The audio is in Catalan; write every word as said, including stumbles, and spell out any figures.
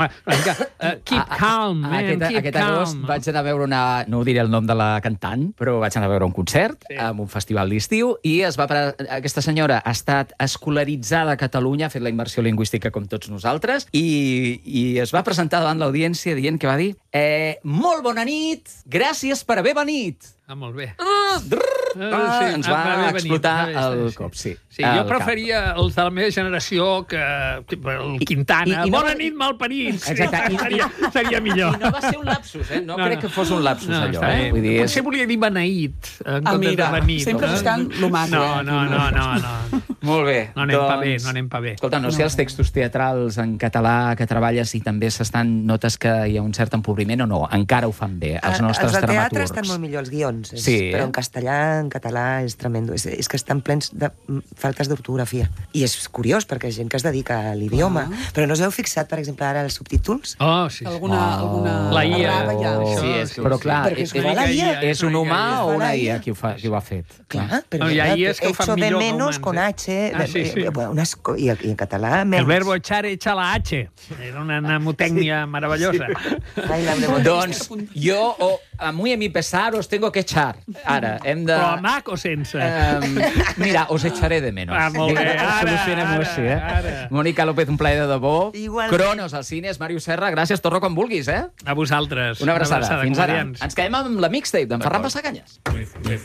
Una mica, uh, keep calm, man, aquest, keep aquest calm. agost vaig anar a veure una... No diré el nom de la cantant, però vaig anar a veure un concert Sí. en un festival d'estiu i es va pre... aquesta senyora ha estat escolaritzada a Catalunya, ha fet la immersió lingüística com tots nosaltres, i, i es va presentar davant l'audiència dient que va dir eh, molt bona nit, gràcies per haver venit. Ah, molt bé. Ah, Ah, ens va ah, ben explotar venit, el sí. cop, sí. Sí, jo El preferia els de la meva generació que, que el Quintana. i- i no Bona va- nit, malparits. Exacte, i- seria, seria millor. I no va ser un lapsus, eh? No, No, crec no. que fos un lapsus, No, allò. està Eh? bé. Vull dir, és... Potser volia dir beneït, en Ah, comptes mira, de benit. sempre no? buscant lo maco, No, eh? no, no, no, no. Molt bé. No anem pa bé, no anem pa bé. Escolta, no sé els textos teatrals en català que treballes i també s'estan notes que hi ha un cert empobriment o no? Encara ho fan bé, els nostres Els de teatre dramaturgs. estan molt millor, els guions. És, Sí, però eh? en castellà, en català, és tremendo. És, és que estan plens de mm, faltes d'ortografia. I és curiós, perquè és gent que es dedica a l'idioma. Però no us heu fixat, per exemple, ara els subtítols? Oh, sí. sí. Alguna, alguna La I A. errada hi ha. Oh, Sí, és que- però clar, Perquè és, és igual a I A. és un humà És o una igual a I A I A. qui ho, fa, qui ho ha fet? Clar, però No, hi ha verdad, ies que ho fan hecho de millor que menos humans, con eh? H. Ah, sí, sí. eh, bueno, unes co- i, I en català, El menys. verbo echar echa la H. Era una mnemotècnia meravellosa. Ai, la mnemotècnia. Doncs jo, o, a muy a mi pesar, os tengo que echar. Ara, hem de... Però amb H o sense? Um, mira, os echaré de menos. Ah, molt bé. Vinga, Ara, solucionem-ho ara, així, eh? ara. Mònica López, un plaer de debò. Igualment. Cronos als cines, Màrius Serra, gràcies, torno quan vulguis, eh? A vosaltres. Una abraçada. Fins ara. comediants. Ens quedem amb la mixtape d'en Ferran Passacanyes.